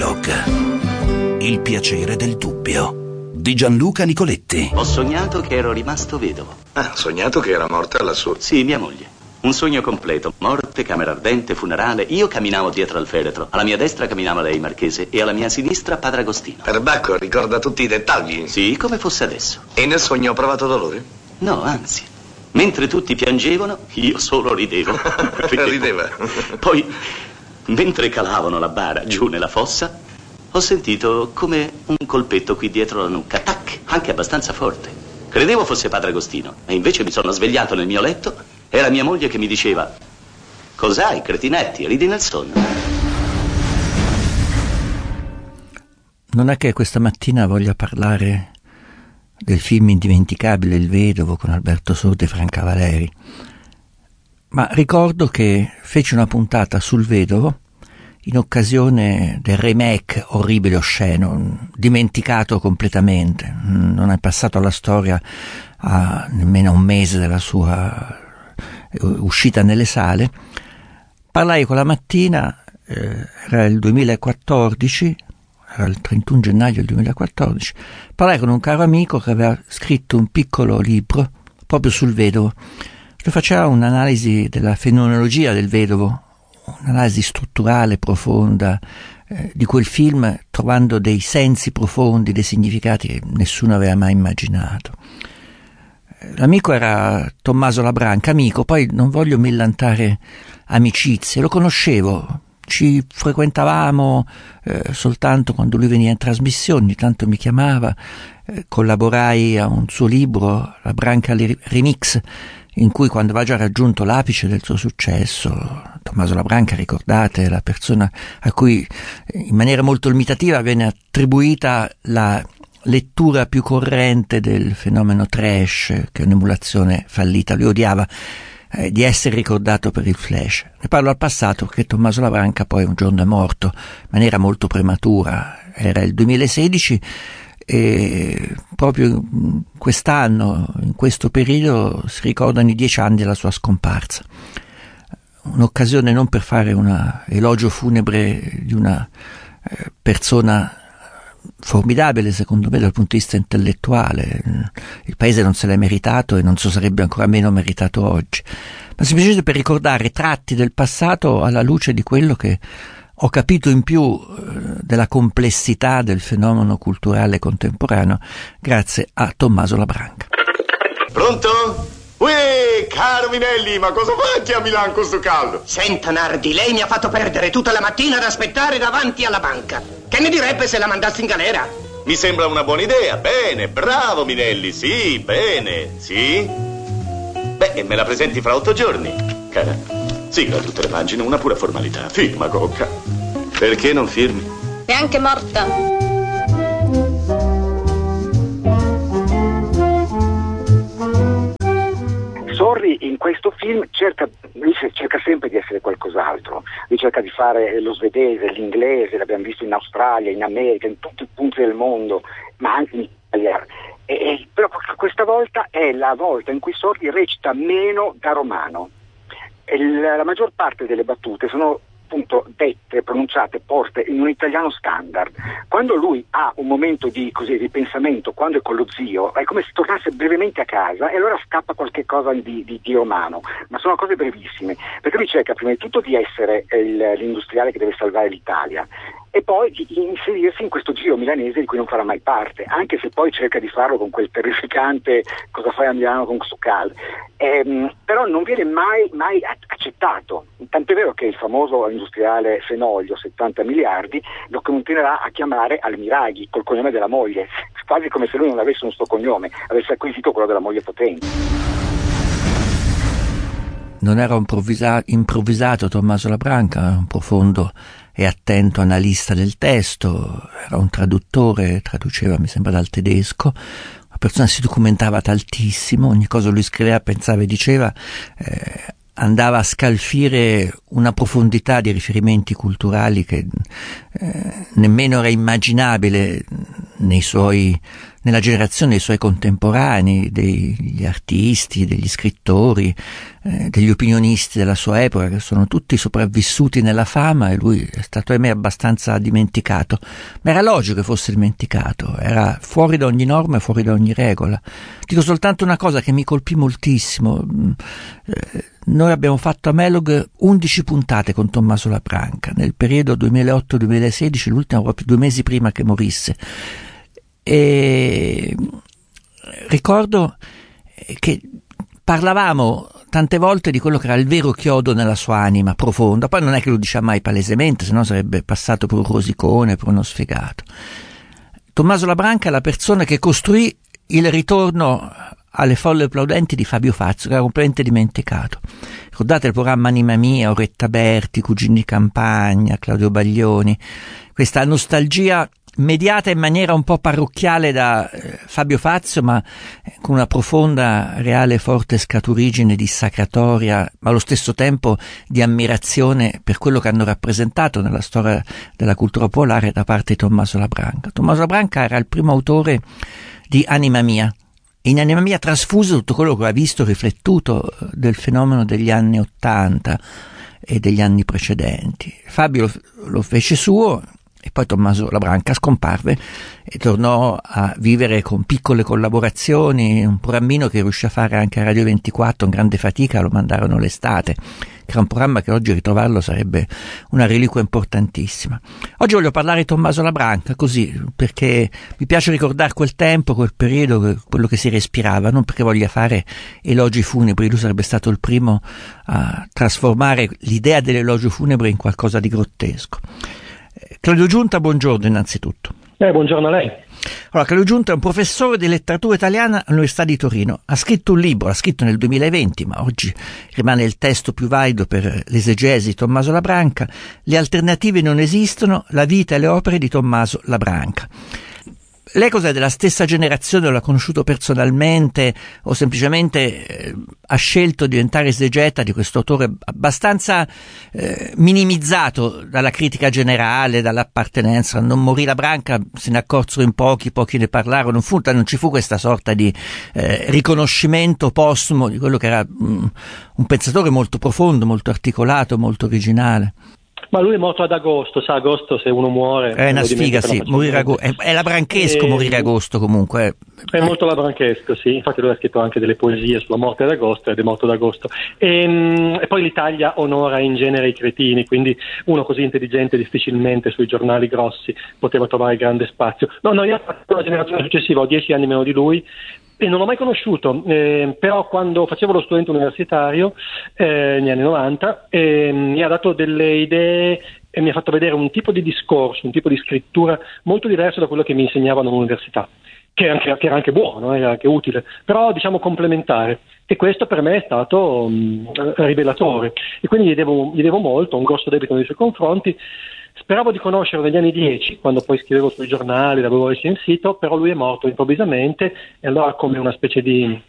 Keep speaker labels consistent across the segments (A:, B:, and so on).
A: Hitchcock. Il piacere del dubbio di Gianluca Nicoletti.
B: Ho sognato che ero rimasto vedovo.
C: Ah, sognato che era morta lassù?
B: Sì, mia moglie. Un sogno completo. Morte, camera ardente, funerale. Io camminavo dietro al feretro. Alla mia destra camminava lei, Marchese, e alla mia sinistra Padre Agostino.
C: Perbacco, ricorda tutti i dettagli?
B: Sì, come fosse adesso.
C: E nel sogno ho provato dolore?
B: No, anzi. Mentre tutti piangevano, io solo ridevo.
C: Rideva.
B: Poi, mentre calavano la bara giù nella fossa, ho sentito come un colpetto qui dietro la nuca. Tac, anche abbastanza forte. Credevo fosse Padre Agostino, e invece mi sono svegliato nel mio letto. Era mia moglie che mi diceva: cos'hai, cretinetti, ridi nel sonno.
D: Non è che questa mattina voglia parlare del film indimenticabile Il Vedovo con Alberto Sordi e Franca Valeri, ma ricordo che feci una puntata sul Vedovo in occasione del remake orribile, osceno, dimenticato completamente, non è passato alla storia a nemmeno un mese dalla sua uscita nelle sale. Parlai quella mattina, era il 2014, era il 31 gennaio del 2014, parlai con un caro amico che aveva scritto un piccolo libro proprio sul Vedovo. Lui faceva un'analisi della fenomenologia del Vedovo, un'analisi strutturale, profonda di quel film, trovando dei sensi profondi, dei significati che nessuno aveva mai immaginato. L'amico era Tommaso Labranca, amico, poi non voglio millantare amicizie, lo conoscevo, ci frequentavamo soltanto quando lui veniva in trasmissione, ogni tanto mi chiamava, collaborai a un suo libro, Labranca Remix, in cui, quando aveva già raggiunto l'apice del suo successo, Tommaso Labranca, ricordate, è la persona a cui in maniera molto limitativa viene attribuita la lettura più corrente del fenomeno trash, che è un'emulazione fallita. Lui odiava di essere ricordato per il flash. Ne parlo al passato perché Tommaso Labranca poi un giorno è morto in maniera molto prematura. Era il 2016 e proprio quest'anno, in questo periodo, si ricordano i 10 anni della sua scomparsa. Un'occasione non per fare un elogio funebre di una persona formidabile, secondo me, dal punto di vista intellettuale. Il paese non se l'è meritato e non se lo sarebbe ancora meno meritato oggi, ma semplicemente per ricordare tratti del passato alla luce di quello che ho capito in più della complessità del fenomeno culturale contemporaneo grazie a Tommaso Labranca.
E: Pronto? Uè, caro Minelli, ma cosa fai a Milano con sto caldo?
F: Senta, Nardi, lei mi ha fatto perdere tutta la mattina ad aspettare davanti alla banca. Che ne direbbe se la mandassi in galera?
E: Mi sembra una buona idea. Bene, bravo Minelli, sì, bene, sì. Beh, me la presenti fra 8 giorni, cara. Sigla tutte le pagine, una pura formalità. Firma, Cocca. Perché non firmi?
G: È anche morta.
H: Sorri in questo film cerca sempre di essere qualcos'altro. Lui cerca di fare lo svedese, l'inglese, l'abbiamo visto in Australia, in America, in tutti i punti del mondo, ma anche in Italia. Però questa volta è la volta in cui Sorri recita meno da romano. La maggior parte delle battute sono appunto dette, pronunciate, poste in un italiano standard. Quando lui ha un momento di pensamento, quando è con lo zio, è come se tornasse brevemente a casa e allora scappa qualche cosa di romano, ma sono cose brevissime, perché lui cerca prima di tutto di essere l'industriale che deve salvare l'Italia e poi di inserirsi in questo giro milanese di cui non farà mai parte, anche se poi cerca di farlo con quel terrificante "cosa fai a Milano con questo caldo", però non viene mai accettato, tant'è vero che il famoso industriale Fenoglio, 70 miliardi, lo continuerà a chiamare Almiraghi col cognome della moglie, quasi come se lui non avesse un suo cognome, avesse acquisito quello della moglie potente.
D: Non era improvvisato Tommaso Labranca, un profondo e attento analista del testo, era un traduttore, traduceva mi sembra dal tedesco, una persona che si documentava tantissimo, ogni cosa lui scriveva, pensava e diceva, andava a scalfire una profondità di riferimenti culturali che nemmeno era immaginabile nei suoi nella generazione dei suoi contemporanei, degli artisti, degli scrittori, degli opinionisti della sua epoca, che sono tutti sopravvissuti nella fama, e lui è stato, ahimè, abbastanza dimenticato. Ma era logico che fosse dimenticato, era fuori da ogni norma e fuori da ogni regola. Dico soltanto una cosa che mi colpì moltissimo. Noi abbiamo fatto a Melog 11 puntate con Tommaso Labranca nel periodo 2008-2016, l'ultima proprio 2 mesi prima che morisse, e ricordo che parlavamo tante volte di quello che era il vero chiodo nella sua anima profonda. Poi non è che lo diceva mai palesemente, sennò sarebbe passato per un rosicone, per uno sfigato. Tommaso Labranca è la persona che costruì il ritorno alle folle applaudenti di Fabio Fazio, che era completamente dimenticato. Ricordate il programma Anima Mia, Oretta Berti, Cugini di Campagna, Claudio Baglioni, questa nostalgia mediata in maniera un po' parrocchiale da Fabio Fazio, ma con una profonda, reale, forte scaturigine dissacratoria, ma allo stesso tempo di ammirazione per quello che hanno rappresentato nella storia della cultura popolare da parte di Tommaso Labranca. Tommaso Labranca era il primo autore di Anima Mia. In Anima Mia trasfuse tutto quello che ha visto riflettuto del fenomeno degli anni '80 e degli anni precedenti. Fabio lo fece suo, e poi Tommaso Labranca scomparve e tornò a vivere con piccole collaborazioni, un programmino che riuscì a fare anche a Radio 24 con grande fatica, lo mandarono l'estate, che era un programma che oggi ritrovarlo sarebbe una reliquia importantissima. Oggi voglio parlare di Tommaso Labranca così, perché mi piace ricordare quel tempo, quel periodo, quello che si respirava, non perché voglia fare elogi funebri. Lui sarebbe stato il primo a trasformare l'idea dell'elogio funebre in qualcosa di grottesco. Claudio Giunta, buongiorno innanzitutto.
I: Buongiorno a lei.
D: Allora, Claudio Giunta è un professore di letteratura italiana all'Università di Torino. Ha scritto un libro, l'ha scritto nel 2020, ma oggi rimane il testo più valido per l'esegesi di Tommaso Labranca. Le alternative non esistono, la vita e le opere di Tommaso Labranca. Lei cos'è, della stessa generazione, l'ha conosciuto personalmente o semplicemente ha scelto di diventare esegeta di questo autore abbastanza minimizzato dalla critica generale, dall'appartenenza? Non morì Labranca, se ne accorsero in pochi ne parlarono, non ci fu questa sorta di riconoscimento postumo di quello che era un pensatore molto profondo, molto articolato, molto originale.
I: Ma lui è morto ad agosto, sa, agosto se uno muore... È
D: una sfiga, sì, morire è labranchesco morire agosto comunque.
I: È molto labranchesco, sì, infatti lui ha scritto anche delle poesie sulla morte ad agosto ed è morto ad agosto. E poi l'Italia onora in genere i cretini, quindi uno così intelligente difficilmente sui giornali grossi poteva trovare grande spazio. No, io ho fatto la generazione successiva, ho 10 anni meno di lui, e non l'ho mai conosciuto, però quando facevo lo studente universitario negli anni 90 mi ha dato delle idee e mi ha fatto vedere un tipo di discorso, un tipo di scrittura molto diverso da quello che mi insegnavano all'università, che era anche buono, era anche utile, però diciamo complementare, e questo per me è stato rivelatore, e quindi gli devo molto, un grosso debito nei suoi confronti. Speravo di conoscerlo negli anni 10, quando poi scrivevo sui giornali, l'avevo recensito, però lui è morto improvvisamente, e allora come una specie di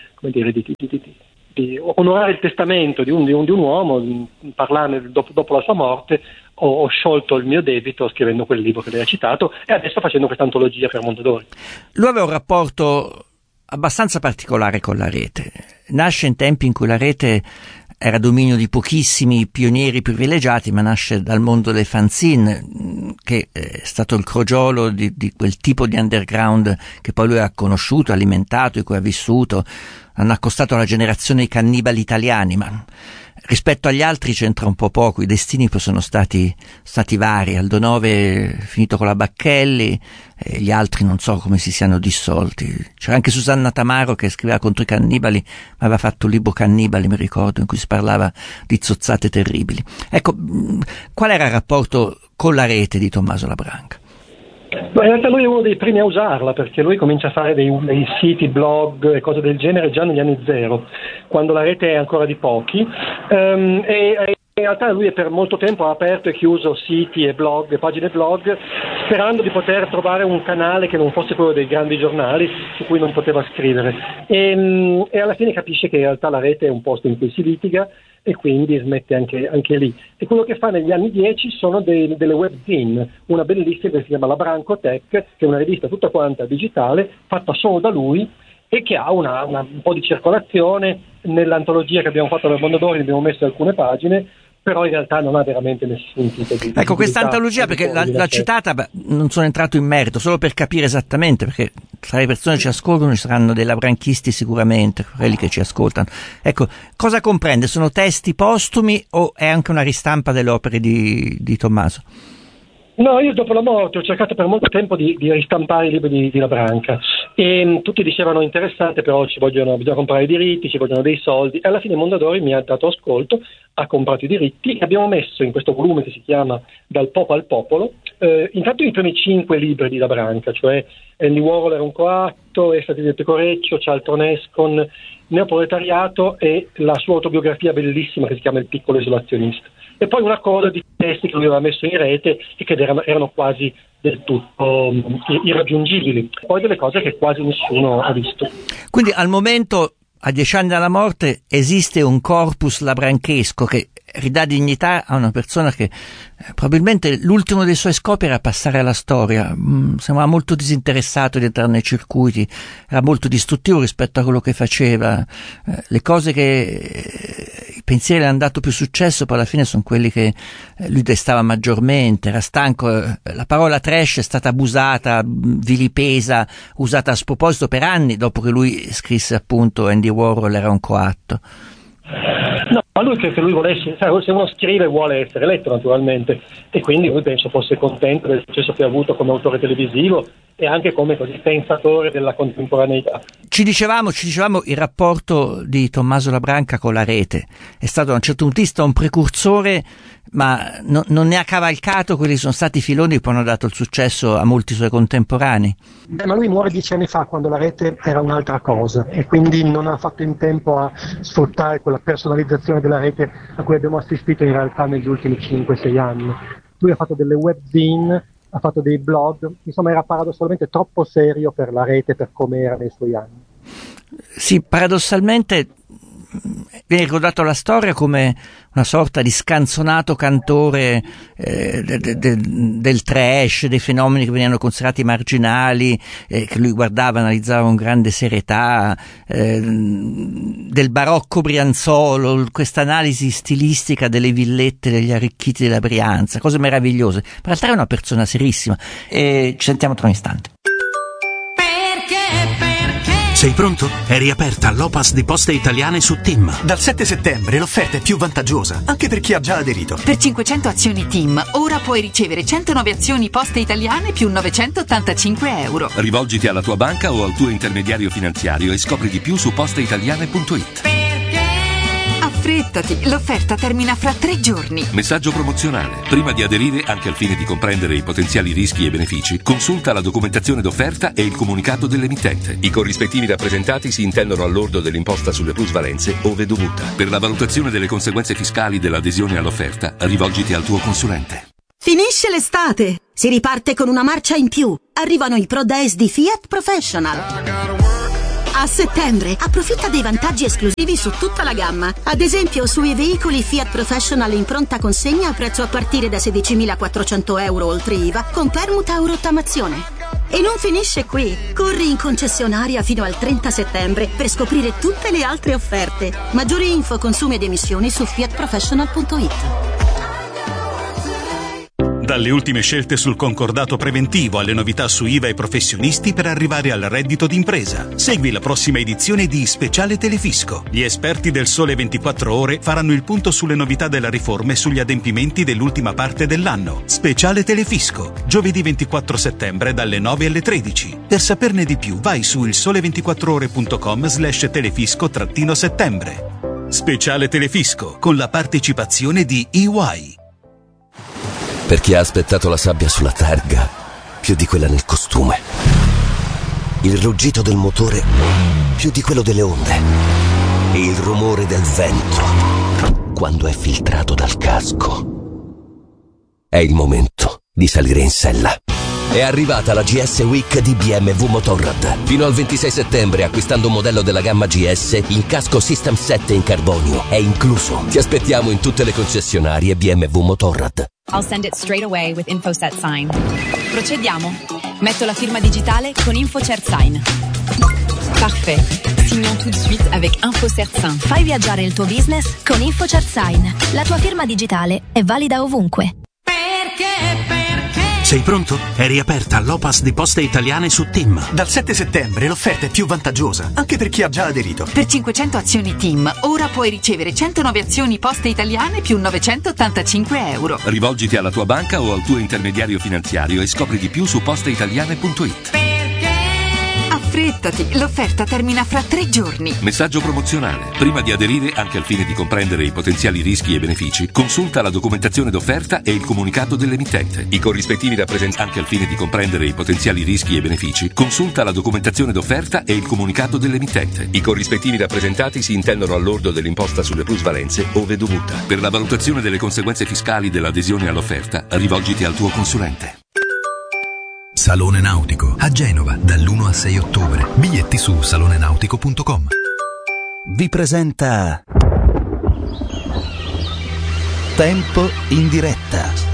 I: onorare il testamento di un uomo, parlarne dopo la sua morte, ho sciolto il mio debito scrivendo quel libro che lei ha citato, e adesso facendo questa antologia per Mondadori.
D: Lui aveva un rapporto abbastanza particolare con la rete. Nasce in tempi in cui la rete era dominio di pochissimi pionieri privilegiati, ma nasce dal mondo dei fanzine, che è stato il crogiolo di quel tipo di underground che poi lui ha conosciuto, alimentato, di cui ha vissuto. Hanno accostato la generazione dei cannibali italiani, ma rispetto agli altri c'entra un po' poco. I destini poi sono stati vari. Aldo Nove è finito con la Bacchelli, e gli altri non so come si siano dissolti. C'era anche Susanna Tamaro che scriveva contro i cannibali, ma aveva fatto un libro Cannibali, mi ricordo, in cui si parlava di zozzate terribili. Ecco, qual era il rapporto con la rete di Tommaso Labranca?
I: In realtà lui è uno dei primi a usarla, perché lui comincia a fare dei siti, blog e cose del genere già negli anni 0, quando la rete è ancora di pochi, e in realtà lui per molto tempo ha aperto e chiuso siti e blog, pagine blog, sperando di poter trovare un canale che non fosse quello dei grandi giornali su cui non poteva scrivere, e alla fine capisce che in realtà la rete è un posto in cui si litiga e quindi smette anche lì. E quello che fa negli anni 10 sono delle webzine, una bellissima che si chiama La Brancotech, che è una rivista tutta quanta digitale fatta solo da lui e che ha un po' di circolazione. Nell'antologia che abbiamo fatto per Mondadori abbiamo messo alcune pagine, però in realtà non ha veramente nessun tipo di...
D: Ecco, questa antologia, perché l'ha citata, non sono entrato in merito, solo per capire esattamente, perché tra le persone che ci ascoltano ci saranno dei labranchisti sicuramente, quelli che ci ascoltano. Ecco, cosa comprende? Sono testi postumi o è anche una ristampa delle opere di Tommaso?
I: No, io dopo la morte ho cercato per molto tempo di ristampare i libri di La Branca e tutti dicevano interessante, però bisogna comprare i diritti, ci vogliono dei soldi, e alla fine Mondadori mi ha dato ascolto, ha comprato i diritti e abbiamo messo in questo volume che si chiama Dal Popo al Popolo intanto i primi 5 libri di La Branca, cioè Andy Warhol era un coatto, Estati del Pecoreccio, Charlton Heston, Neoproletariato e la sua autobiografia bellissima che si chiama Il piccolo isolazionista. E poi una coda di testi che lui aveva messo in rete e che erano quasi del tutto irraggiungibili. Poi delle cose che quasi nessuno ha visto.
D: Quindi al momento, a 10 anni dalla morte, esiste un corpus labranchesco che ridà dignità a una persona che probabilmente l'ultimo dei suoi scopi era passare alla storia. Sembrava molto disinteressato di entrare nei circuiti, era molto distruttivo rispetto a quello che faceva. Le cose i pensieri le hanno dato più successo, poi alla fine sono quelli che lui destava maggiormente. Era stanco, la parola trash è stata abusata, vilipesa, usata a sproposito per anni dopo che lui scrisse appunto Andy Warhol era un coatto.
I: No, ma lui che lui volesse, se uno scrive vuole essere letto naturalmente, e quindi lui penso fosse contento del successo che ha avuto come autore televisivo e anche come così pensatore della contemporaneità. Ci dicevamo
D: il rapporto di Tommaso La Branca con la rete. È stato da un certo punto di vista un precursore, ma non ne ha cavalcato quelli che sono stati i filoni che poi hanno dato il successo a molti suoi contemporanei.
I: Ma lui muore 10 anni fa, quando la rete era un'altra cosa, e quindi non ha fatto in tempo a sfruttare quella personalizzazione della rete a cui abbiamo assistito in realtà negli ultimi 5-6 anni. Lui ha fatto delle webzine, ha fatto dei blog, insomma era paradossalmente troppo serio per la rete, per come era nei suoi anni.
D: Sì, paradossalmente viene ricordato la storia come una sorta di scanzonato cantore del trash, dei fenomeni che venivano considerati marginali, che lui guardava, analizzava con grande serietà, del barocco brianzolo, questa analisi stilistica delle villette degli arricchiti della Brianza, cose meravigliose. Per realtà è una persona serissima. E ci sentiamo tra un istante.
A: Sei pronto? È riaperta l'Opas di Poste Italiane su TIM.
J: Dal 7 settembre l'offerta è più vantaggiosa, anche per chi ha già aderito.
K: Per 500 azioni TIM, ora puoi ricevere 109 azioni Poste Italiane più 985 euro.
L: Rivolgiti alla tua banca o al tuo intermediario finanziario e scopri di più su posteitaliane.it.
K: Affrettati, l'offerta termina fra 3 giorni.
L: Messaggio promozionale. Prima di aderire, anche al fine di comprendere i potenziali rischi e benefici, consulta la documentazione d'offerta e il comunicato dell'emittente. I corrispettivi rappresentati si intendono al lordo dell'imposta sulle plusvalenze, ove dovuta. Per la valutazione delle conseguenze fiscali dell'adesione all'offerta, rivolgiti al tuo consulente.
M: Finisce l'estate, si riparte con una marcia in più. Arrivano i Pro Days di Fiat Professional. A settembre approfitta dei vantaggi esclusivi su tutta la gamma. Ad esempio sui veicoli Fiat Professional in pronta consegna a prezzo a partire da 16.400 euro oltre IVA con permuta o rottamazione. E non finisce qui. Corri in concessionaria fino al 30 settembre per scoprire tutte le altre offerte. Maggiori info, consumi ed emissioni su fiatprofessional.it.
N: Dalle ultime scelte sul concordato preventivo alle novità su IVA e professionisti per arrivare al reddito d'impresa. Segui la prossima edizione di Speciale Telefisco. Gli esperti del Sole 24 Ore faranno il punto sulle novità della riforma e sugli adempimenti dell'ultima parte dell'anno. Speciale Telefisco, giovedì 24 settembre dalle 9 alle 13. Per saperne di più vai su ilsole24ore.com/telefisco-settembre. Speciale Telefisco, con la partecipazione di EY.
O: Per chi ha aspettato la sabbia sulla targa più di quella nel costume, il ruggito del motore più di quello delle onde e il rumore del vento quando è filtrato dal casco, è il momento di salire in sella. È arrivata la GS Week di BMW Motorrad. Fino al 26 settembre, acquistando un modello della gamma GS, il casco System 7 in carbonio è incluso. Ti aspettiamo in tutte le concessionarie BMW Motorrad.
P: I'll send it straight away with InfoSet Sign. Procediamo. Metto la firma digitale con InfoCert Sign. Parfait. Signons tout de suite avec InfoCert Sign.
Q: Fai viaggiare il tuo business con InfoCert Sign. La tua firma digitale è valida ovunque.
A: Sei pronto? È riaperta l'Opas di Poste Italiane su TIM.
J: Dal 7 settembre l'offerta è più vantaggiosa, anche per chi ha già aderito.
K: Per 500 azioni TIM, ora puoi ricevere 109 azioni Poste Italiane più 985 euro.
L: Rivolgiti alla tua banca o al tuo intermediario finanziario e scopri di più su posteitaliane.it.
K: Affrettati, l'offerta termina fra 3 giorni.
L: Messaggio promozionale. Prima di aderire, anche al fine di comprendere i potenziali rischi e benefici, consulta la documentazione d'offerta e il comunicato dell'emittente. I corrispettivi rappresentati. Anche al fine di comprendere i potenziali rischi e benefici, consulta la documentazione d'offerta e il comunicato dell'emittente. I corrispettivi rappresentati si intendono al lordo dell'imposta sulle plusvalenze, ove dovuta. Per la valutazione delle conseguenze fiscali dell'adesione all'offerta, rivolgiti al tuo consulente.
R: Salone Nautico a Genova dall'1 al 6 ottobre. Biglietti su salonenautico.com.
S: Vi presenta Tempo in diretta.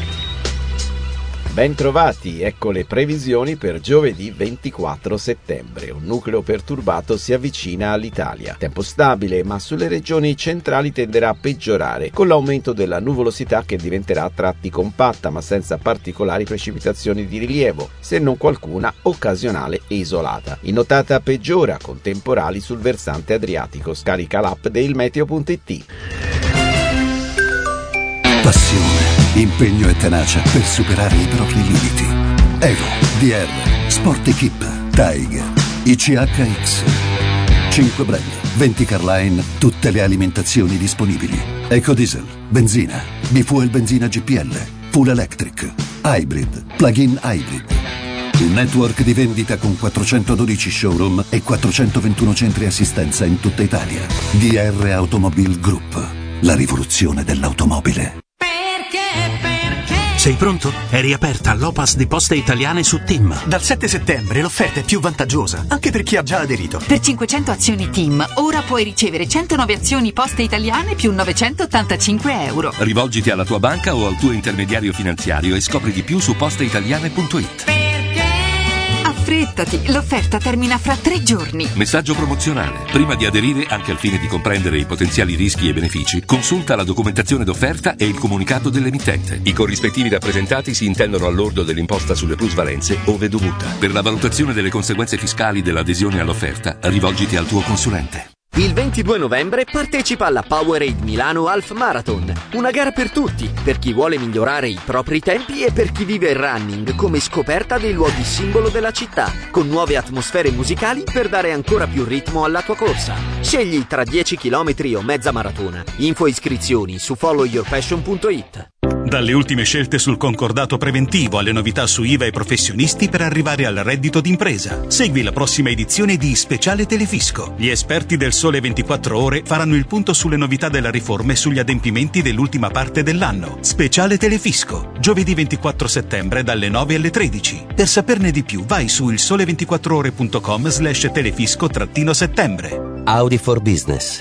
T: Bentrovati, ecco le previsioni per giovedì 24 settembre. Un nucleo perturbato si avvicina all'Italia. Tempo stabile, ma sulle regioni centrali tenderà a peggiorare, con l'aumento della nuvolosità che diventerà a tratti compatta, ma senza particolari precipitazioni di rilievo, se non qualcuna occasionale e isolata. In notata peggiora, con temporali sul versante adriatico. Scarica l'app del Meteo.it.
U: Passione, impegno e tenacia per superare i propri limiti. Evo, DR, Sport Equip, Tiger, ICHX. 5 brand, 20 Carline, tutte le alimentazioni disponibili. Ecodiesel, benzina, bifuel benzina GPL, full electric, hybrid, plug-in hybrid. Un network di vendita con 412 showroom e 421 centri assistenza in tutta Italia. DR Automobile Group, la rivoluzione dell'automobile.
A: Sei pronto? È riaperta l'Opas di Poste Italiane su TIM.
J: Dal 7 settembre l'offerta è più vantaggiosa, anche per chi ha già aderito.
K: Per 500 azioni TIM, ora puoi ricevere 109 azioni Poste Italiane più 985 euro.
L: Rivolgiti alla tua banca o al tuo intermediario finanziario e scopri di più su posteitaliane.it.
K: Affrettati, l'offerta termina fra 3 giorni.
L: Messaggio promozionale. Prima di aderire, anche al fine di comprendere i potenziali rischi e benefici, consulta la documentazione d'offerta e il comunicato dell'emittente. I corrispettivi rappresentati si intendono al lordo dell'imposta sulle plusvalenze, ove dovuta. Per la valutazione delle conseguenze fiscali dell'adesione all'offerta, rivolgiti al tuo consulente.
V: Il 22 novembre partecipa alla Powerade Milano Half Marathon, una gara per tutti, per chi vuole migliorare i propri tempi e per chi vive il running come scoperta dei luoghi simbolo della città, con nuove atmosfere musicali per dare ancora più ritmo alla tua corsa. Scegli tra 10 km o mezza maratona. Info e iscrizioni su followyourpassion.it.
N: Dalle ultime scelte sul concordato preventivo alle novità su IVA e professionisti per arrivare al reddito d'impresa. Segui la prossima edizione di Speciale Telefisco. Gli esperti del Sole 24 Ore faranno il punto sulle novità della riforma e sugli adempimenti dell'ultima parte dell'anno. Speciale Telefisco, giovedì 24 settembre dalle 9 alle 13. Per saperne di più vai su ilsole24ore.com/telefisco-settembre.
O: Audi for Business.